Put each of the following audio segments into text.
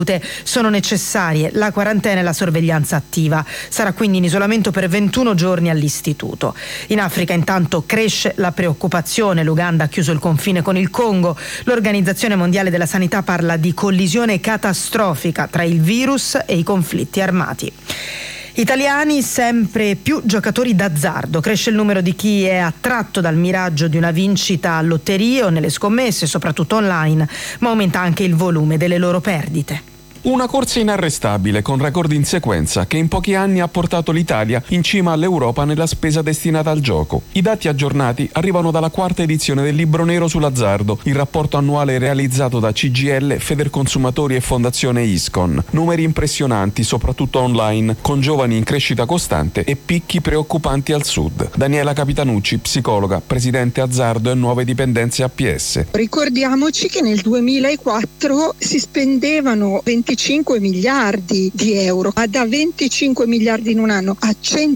sono necessarie la quarantena e la sorveglianza attiva. Sarà quindi in isolamento per 21 giorni all'istituto. In Africa intanto cresce la preoccupazione. L'Uganda ha chiuso il confine con il Congo. L'Organizzazione Mondiale della Sanità parla di collisione catastrofica tra il virus e i conflitti armati. Italiani, sempre più giocatori d'azzardo. Cresce il numero di chi è attratto dal miraggio di una vincita a lotterie o nelle scommesse, soprattutto online, ma aumenta anche il volume delle loro perdite. Una corsa inarrestabile con record in sequenza che in pochi anni ha portato l'Italia in cima all'Europa nella spesa destinata al gioco. I dati aggiornati arrivano dalla quarta edizione del Libro Nero sull'azzardo, il rapporto annuale realizzato da CGIL, Federconsumatori e Fondazione Iscon. Numeri impressionanti, soprattutto online, con giovani in crescita costante e picchi preoccupanti al sud. Daniela Capitanucci, psicologa, presidente azzardo e nuove dipendenze APS. Ricordiamoci che nel 2004 si spendevano 25 miliardi di euro, ma da 25 miliardi in un anno a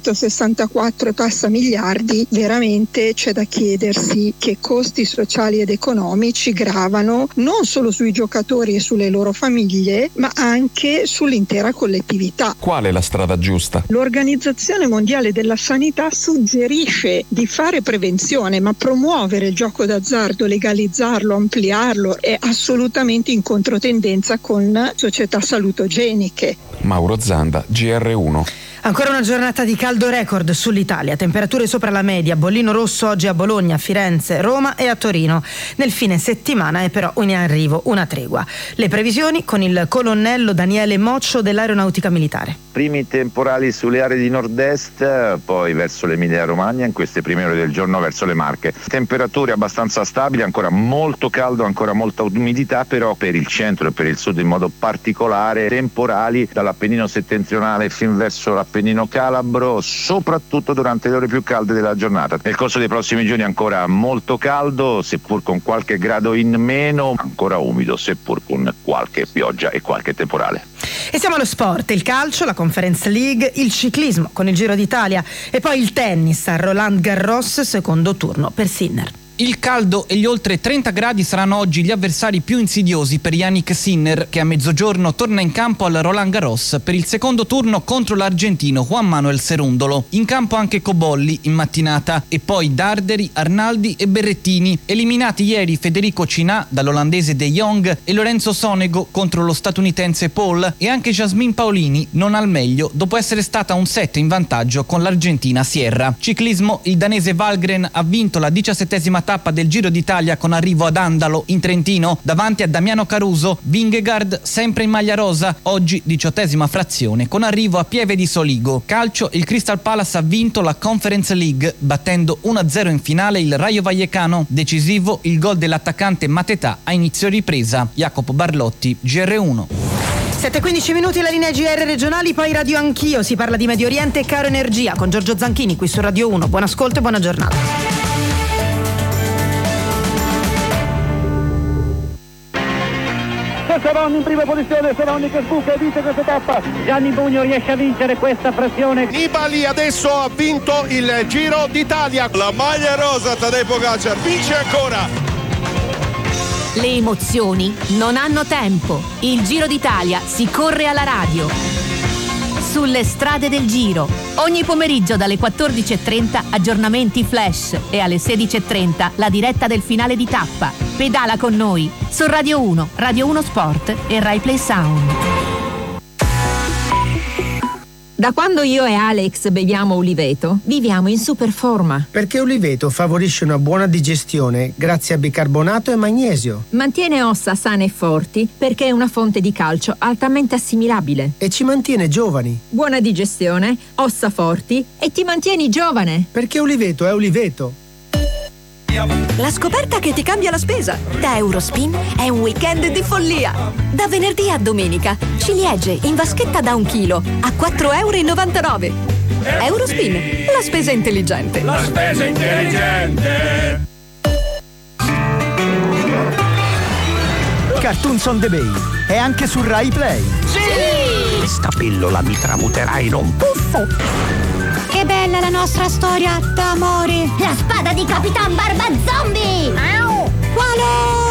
164 e passa miliardi, veramente c'è da chiedersi che costi sociali ed economici gravano non solo sui giocatori e sulle loro famiglie, ma anche sull'intera collettività. Qual è la strada giusta? L'Organizzazione Mondiale della Sanità suggerisce di fare prevenzione, ma promuovere il gioco d'azzardo, legalizzarlo, ampliarlo è assolutamente in controtendenza con società salutogeniche. Mauro Zanda, GR1. Ancora una giornata di caldo record sull'Italia, temperature sopra la media, bollino rosso oggi a Bologna, Firenze, Roma e a Torino. Nel fine settimana è però in arrivo una tregua. Le previsioni con il colonnello Daniele Moccio dell'Aeronautica Militare. Primi temporali sulle aree di nord-est, poi verso l'Emilia-Romagna, in queste prime ore del giorno verso le Marche. Temperature abbastanza stabili, ancora molto caldo, ancora molta umidità, però per il centro e per il sud in modo particolare temporali dall'Appennino settentrionale fin verso l'Appennino calabro, soprattutto durante le ore più calde della giornata. Nel corso dei prossimi giorni ancora molto caldo, seppur con qualche grado in meno, ancora umido, seppur con qualche pioggia e qualche temporale. E siamo allo sport, il calcio, la Conference League, il ciclismo con il Giro d'Italia e poi il tennis a Roland Garros, secondo turno per Sinner. Il caldo e gli oltre 30 gradi saranno oggi gli avversari più insidiosi per Yannick Sinner, che a mezzogiorno torna in campo al Roland Garros per il secondo turno contro l'argentino Juan Manuel Cerúndolo. In campo anche Cobolli in mattinata e poi Darderi, Arnaldi e Berrettini. Eliminati ieri Federico Cinà dall'olandese De Jong e Lorenzo Sonego contro lo statunitense Paul, e anche Jasmine Paolini non al meglio dopo essere stata un set in vantaggio con l'Argentina Sierra. Ciclismo, il danese Valgren ha vinto la 17ª tappa del Giro d'Italia con arrivo ad Andalo in Trentino davanti a Damiano Caruso. Vingegaard sempre in maglia rosa, oggi 18ª frazione con arrivo a Pieve di Soligo. Calcio, il Crystal Palace ha vinto la Conference League battendo 1-0 in finale il Rayo Vallecano. Decisivo il gol dell'attaccante Matetà a inizio ripresa. Jacopo Barlotti, GR1. 7:15 minuti, la linea GR regionali, poi Radio Anch'io. Si parla di Medio Oriente e caro energia con Giorgio Zanchini qui su Radio 1. Buon ascolto e buona giornata. Savoni in prima posizione, Savoni che sbuca e vince questa tappa. Gianni Bugno riesce a vincere questa frazione. Nibali adesso ha vinto il Giro d'Italia. La maglia rosa, Tadej Pogačar vince ancora. Le emozioni non hanno tempo. Il Giro d'Italia si corre alla radio. Sulle strade del Giro. Ogni pomeriggio dalle 14:30 aggiornamenti flash e alle 16:30 la diretta del finale di tappa. Pedala con noi su Radio 1, Radio 1 Sport e Rai Play Sound. Da quando io e Alex beviamo Uliveto, viviamo in super forma. Perché Uliveto favorisce una buona digestione grazie a bicarbonato e magnesio. Mantiene ossa sane e forti perché è una fonte di calcio altamente assimilabile. E ci mantiene giovani. Buona digestione, ossa forti e ti mantieni giovane. Perché Uliveto è Uliveto. La scoperta che ti cambia la spesa. Da Eurospin è un weekend di follia. Da venerdì a domenica, ciliegie in vaschetta da 1 chilo a €4,99. Eurospin, la spesa intelligente. La spesa intelligente. Cartoons on the Bay è anche su Rai Play. Sì! Questa pillola mi tramuterà in un puffo. Che bella la nostra storia d'amore! La spada di Capitan Barba Zombie! Quale?